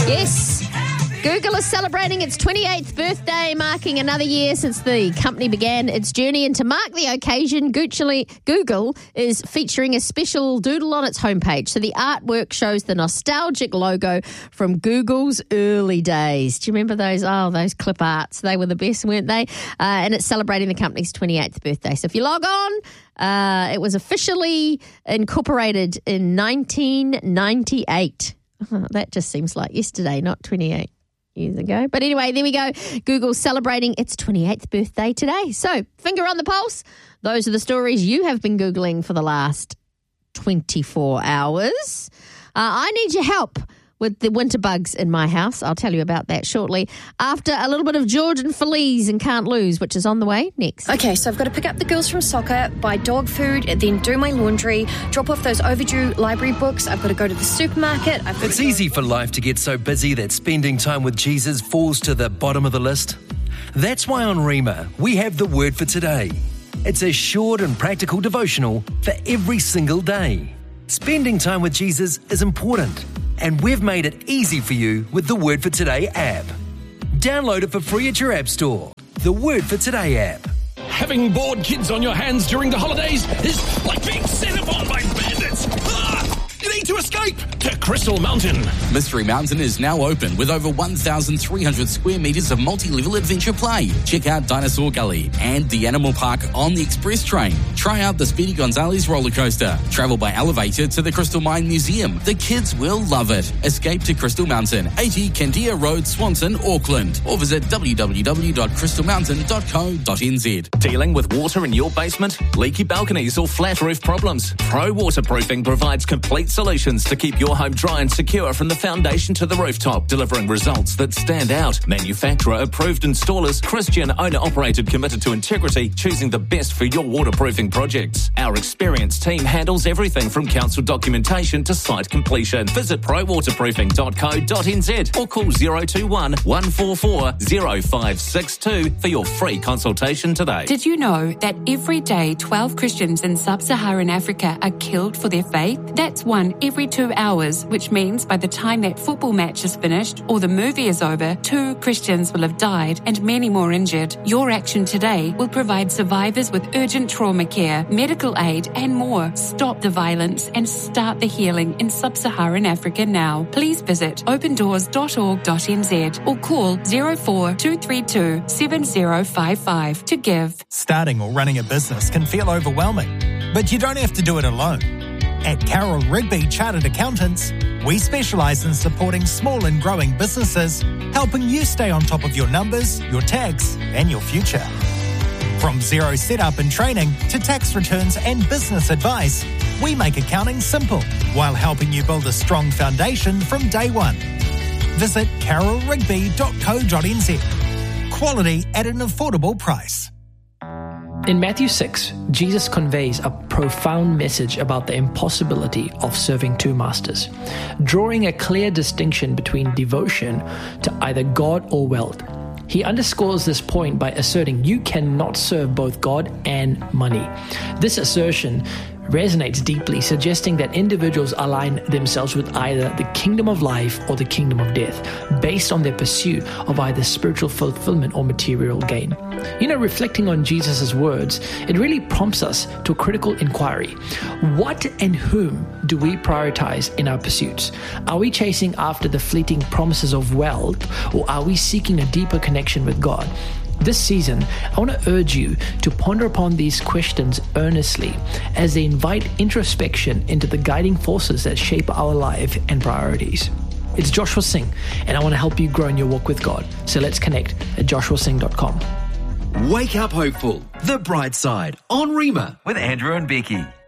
Yes. Google is celebrating its 28th birthday, marking another year since the company began its journey. And to mark the occasion, Google is featuring a special doodle on its homepage. So the artwork shows the nostalgic logo from Google's early days. Do you remember those? Oh, those clip arts. They were the best, weren't they? And it's celebrating the company's 28th birthday. So if you log on, it was officially incorporated in 1998. Oh, that just seems like yesterday, not 28 years ago. But anyway, there we go. Google's celebrating its 28th birthday today. So, finger on the pulse. Those are the stories you have been Googling for the last 24 hours. I need your help with the winter bugs in my house. I'll tell you about that shortly. After a little bit of Jordan Feliz and Can't Lose, which is on the way next. Okay, so I've got to pick up the girls from soccer, buy dog food, then do my laundry, drop off those overdue library books. I've got to go to the supermarket. It's easy for life to get so busy that spending time with Jesus falls to the bottom of the list. That's why on Rima, we have the word for today. It's a short and practical devotional for every single day. Spending time with Jesus is important, and we've made it easy for you with the Word for Today app. Download it for free at your app store. The Word for Today app. Having bored kids on your hands during the holidays is like being set upon by bandits. You need to escape to Crystal Mountain. Mystery Mountain is now open with over 1,300 square metres of multi-level adventure play. Check out Dinosaur Gully and the Animal Park on the express train. Try out the Speedy Gonzales roller coaster. Travel by elevator to the Crystal Mine Museum. The kids will love it. Escape to Crystal Mountain, 80 Candia Road, Swanson, Auckland. Or visit www.crystalmountain.co.nz. Dealing with water in your basement, leaky balconies or flat roof problems? Pro Waterproofing provides complete solutions to keep your home dry and secure from the foundation to the rooftop, delivering results that stand out. Manufacturer approved installers, Christian owner operated, committed to integrity, choosing the best for your waterproofing projects. Our experienced team handles everything from council documentation to site completion. Visit prowaterproofing.co.nz or call 021 144 0562 for your free consultation today. Did you know that every day 12 Christians in sub-Saharan Africa are killed for their faith? That's one every 2 hours, which means by the time that football match is finished or the movie is over, 2 Christians will have died and many more injured. Your action today will provide survivors with urgent trauma care, medical aid and more. Stop the violence and start the healing in sub-Saharan Africa now. Please visit opendoors.org.nz or call 04 232 7055 to give. Starting or running a business can feel overwhelming, but you don't have to do it alone. At Carroll Rigby Chartered Accountants, we specialise in supporting small and growing businesses, helping you stay on top of your numbers, your tax and your future. From zero setup and training to tax returns and business advice, we make accounting simple while helping you build a strong foundation from day one. Visit carrollrigby.co.nz. Quality at an affordable price. In Matthew 6, Jesus conveys a profound message about the impossibility of serving 2 masters, drawing a clear distinction between devotion to either God or wealth. He underscores this point by asserting you cannot serve both God and money. This assertion resonates deeply, suggesting that individuals align themselves with either the kingdom of life or the kingdom of death, based on their pursuit of either spiritual fulfillment or material gain. Reflecting on Jesus' words, it really prompts us to a critical inquiry. What and whom do we prioritize in our pursuits? Are we chasing after the fleeting promises of wealth, or are we seeking a deeper connection with God? This season, I want to urge you to ponder upon these questions earnestly as they invite introspection into the guiding forces that shape our life and priorities. It's Joshua Singh, and I want to help you grow in your walk with God. So let's connect at joshuasingh.com. Wake up hopeful. The Bright Side on Rima with Andrew and Becky.